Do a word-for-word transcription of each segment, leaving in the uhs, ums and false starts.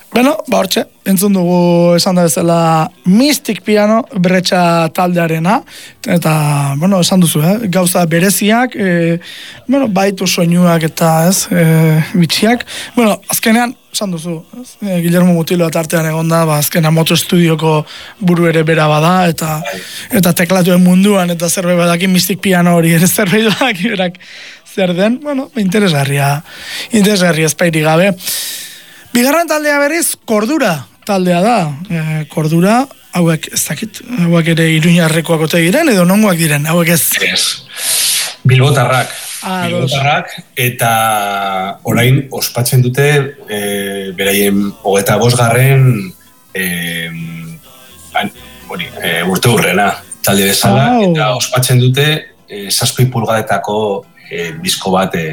Beno, ba hortxe, entzun dugu esan da bezala Mystic Piano Bretxa taldearena, eta, bueno, esan duzu, eh? Gauza bereziak, e, bueno, baitu soinuak eta, ez, e, bitxiak. Bueno, azkenean, esan duzu, ez? E, Guillermo Mutilo atartean egonda, ba, azkenean Moto Studioko buru ere bera bada, eta eta teklatuen munduan, eta zerbait badakin Mystic Piano hori ere zerbait badakin berak zer den, bueno, interesgarria, interesgarria ezpairi gabe. Bigarren taldea berriz, Kordura taldea da. E, Kordura, hauek ez dakit, hauek ere Iruñarrekoak ote diren, edo nongoak diren, hauek ez? Ez. Bilbotarrak. Ah, Bilbotarrak, eta orain ospatzen dute e, beraien hogeita bosgarren e, hori, e, urte hurrena talde bezala, oh. Eta ospatzen dute e, zazpi pulgadetako e, disko bat e,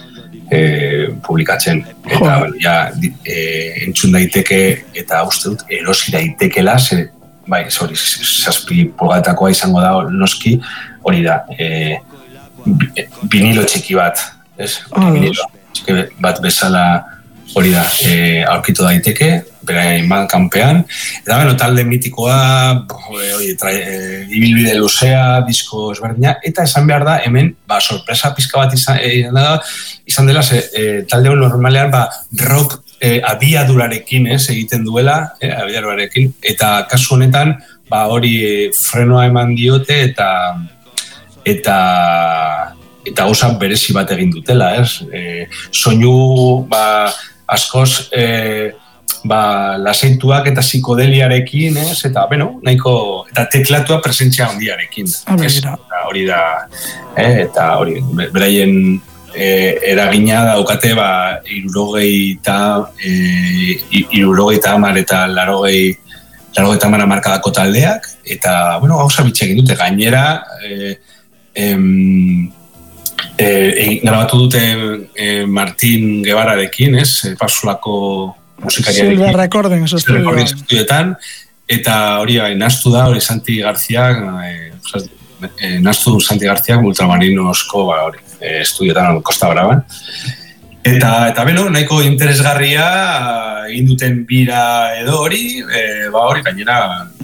E, publikatzen eta oh. ja, e, entzun daiteke eta uste dut erosi daitekela ze, bai, sorry, zazpi pulgadetakoa izango da noski hori da e, vinilo txiki bat ez? Oh, vinilo txiki bat bezala hori da e, aurkitu daiteke beraien kanpean eta bueno, talde mitikoa hori, e, ibilbide luzea disko ezberdina eta esan behar da hemen ba, sorpresa pizka bat izan, e, da, izan dela ze, e, talde hori normalean ba, rock e, abiadurarekin ez, egiten duela e, abiadurarekin eta kasu honetan ba, hori e, frenoa eman diote eta eta eta gauza berezi bat egin dutela ez? E, soinu ba, askoz e, ba, lasaituak eta psikodeliarekin, ez? Eta, bueno, nahiko, eta teklatua presentzia handiarekin. Ez? Eta hori da, eh? Eta hori, beraien e, eragina daukate, ba, irurogei eta e, irurogei eta amar eta larogei larogei eta amara markadako taldeak, eta, bueno, gauza bitxekin dute, gainera, e, em, E, e, grabatu dute e, Martin Guevararekin, ez? Pasolako musikariarekin. Silver Recording, eso estudioetan. Eta hori, nastu da, hori Santi García, e, e, nastu Santi García, Ultramarinosko, ba, hori, e, estudioetan, Costa Braban. Eta, eta beno, nahiko interesgarria, egin duten bira edo hori, e, ba hori, gainera,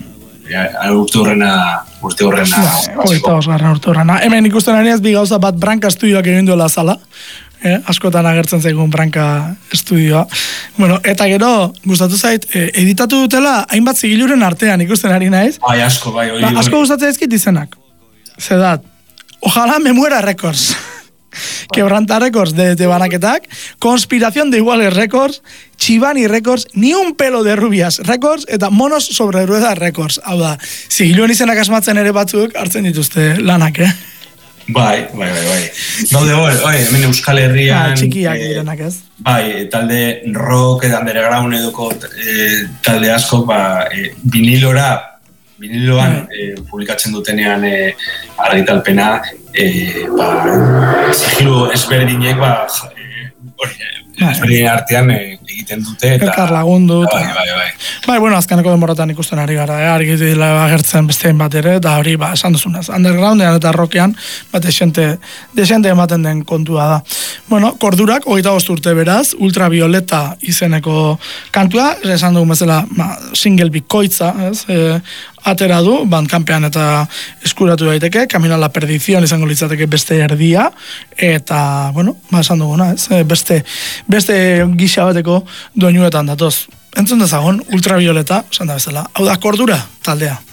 urte horrena urte horrena oita osgarren urte horrena hemen ikusten ari ez bi gauza bat Branka estudioak egin duela zala eh, askotan agertzen zaigun Branka estudioa bueno, eta gero gustatu zait eh, editatu dutela hainbat zigiluren artean ikusten ari naiz bai asko bai hori ba, asko gustatzen zaizkit izenak zedat ojalá me muera records Quebranta Records de, de Banaketak, Conspiración de Iguales Records, Chivani Records, Ni un pelo de rubias Records, eta Monos sobre ruedas Records. Hau da, zigiluen izenak asmatzen ere batzuk hartzen dituzte lanak, eh? Bai, bai, bai, bai. Daude hori, oi, hemen Euskal Herrian... Ah, txikiak direnak ez? Bai, talde rock eta underground edoko e, talde asko, ba, e, vinilora, viniloan e, publikatzen dutenean e, argitalpena, e, ba, zigilu ezberdinek, ba, hori, ezberdinen artean e, egiten dute. Eta, elkar lagundu. Bai, bai, bai. Bai, bueno, azkaneko denboratan ikusten ari gara, eh? Argitila agertzen bestein bat ere, eta hori, ba, esan duzunez, undergroundean eta rockean, bat desente, desente ematen den kontua da. Bueno, Kordurak, hogeita bost urte beraz, Ultravioleta izeneko kantua, esan dugu bezala, ba, single bikoitza, ez, e, atera du, Bandcampean eta eskuratu daiteke, Camino a la Perdición izango litzateke beste erdia, eta, bueno, ba, esan duguna, ez, beste, beste gisa bateko doinuetan datoz. Entzun dezagon, Ultravioleta, esan da bezala, hau da Kordura taldea.